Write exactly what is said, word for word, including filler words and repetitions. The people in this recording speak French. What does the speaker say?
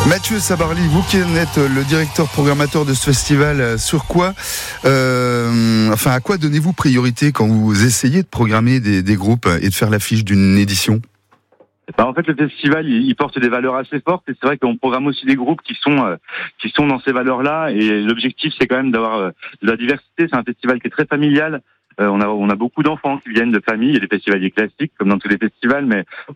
Mathieu Sabarly, vous qui êtes le directeur programmateur de ce festival, sur quoi, euh, enfin, à quoi donnez-vous priorité quand vous essayez de programmer des, des groupes et de faire l'affiche d'une édition ? Ben, en fait, le festival, il, il porte des valeurs assez fortes, et c'est vrai qu'on programme aussi des groupes qui sont euh, qui sont dans ces valeurs-là. Et l'objectif, c'est quand même d'avoir euh, de la diversité. C'est un festival qui est très familial. Euh, on a on a beaucoup d'enfants qui viennent de familles. Il y a des festivaliers classiques, comme dans tous les festivals, mais